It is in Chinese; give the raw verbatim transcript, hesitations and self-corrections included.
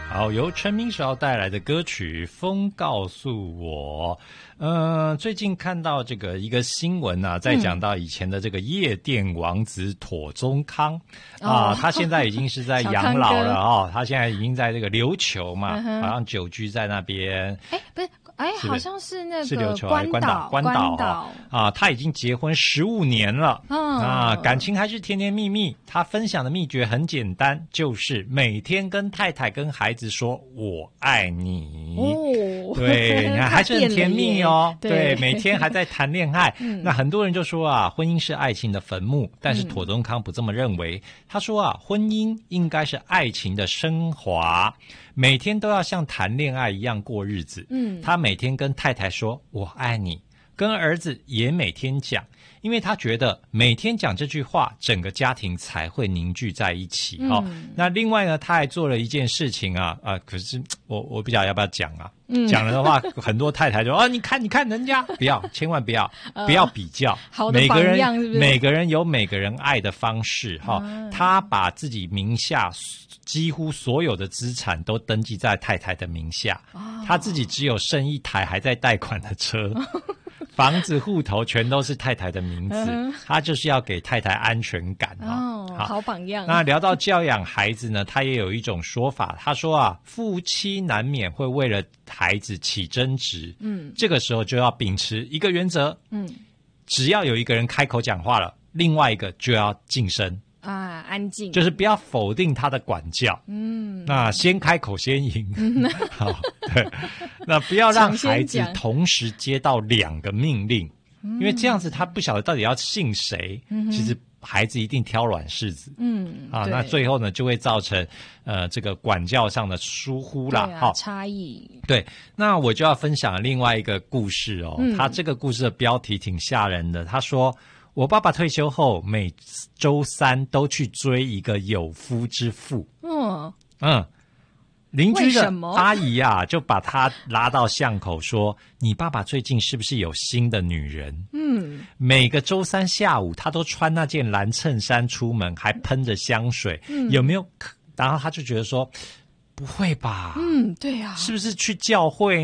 好，由陈明韶带来的歌曲《风告诉我》。呃，最近看到这个一个新闻啊，在讲到以前的这个夜店王子妥宗康、嗯、啊、哦，他现在已经是在养老了哦，他现在已经在这个琉球嘛，嗯、好像久居在那边。 哎，不是。哎，好像是那个是琉球还是关岛？关岛哦啊，他已经结婚十五年了，嗯啊，感情还是甜甜蜜蜜。他分享的秘诀很简单，就是每天跟太太跟孩子说我爱你。哦，对，你看还是很甜蜜哦。对，对，每天还在谈恋爱、嗯。那很多人就说啊，婚姻是爱情的坟墓，但是妥宗康不这么认为。嗯、他说啊，婚姻应该是爱情的升华。每天都要像谈恋爱一样过日子。嗯，他每天跟太太说我爱你，跟儿子也每天讲，因为他觉得每天讲这句话，整个家庭才会凝聚在一起。嗯哦、那另外呢，他还做了一件事情啊啊、呃，可是我我不知道要不要讲啊。嗯、讲了的话，很多太太就哦，你看你看人家，不要，千万不要，不要比较。 好的榜样是不是？ 每个人每个人有每个人爱的方式哈、嗯。他把自己名下几乎所有的资产都登记在太太的名下，哦、他自己只有剩一台还在贷款的车。房子户头全都是太太的名字，嗯、他就是要给太太安全感哦，好，好榜样。 那聊到教养孩子呢，他也有一种说法，他说啊，夫妻难免会为了孩子起争执，嗯，这个时候就要秉持一个原则，嗯，只要有一个人开口讲话了，另外一个就要噤声。 啊，安静， 就是不要否定他的管教，嗯，那先开口先赢，嗯、好，对，那不要让孩子同时接到两个命令，因为这样子他不晓得到底要信谁，嗯、其实孩子一定挑软柿子，嗯，啊，那最后呢就会造成呃这个管教上的疏忽啦， 好、啊、差异。 对，那我就要分享另外一个故事哦，嗯、他这个故事的标题挺吓人的，他说。我爸爸退休后，每周三都去追一个有夫之妇。嗯嗯，邻居的阿姨啊，就把他拉到巷口说：“你爸爸最近是不是有新的女人？”嗯，每个周三下午，他都穿那件蓝衬衫出门，还喷着香水，嗯、有没有？然后他就觉得说：“不会吧？嗯， 对啊， 是不是去教会？”